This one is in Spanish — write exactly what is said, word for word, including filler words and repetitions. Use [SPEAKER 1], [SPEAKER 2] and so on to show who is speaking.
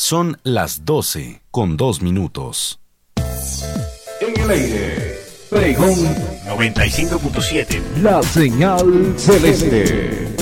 [SPEAKER 1] Son las doce con dos minutos.
[SPEAKER 2] En el aire, Pregón
[SPEAKER 3] noventa y cinco punto siete.
[SPEAKER 2] La señal celeste.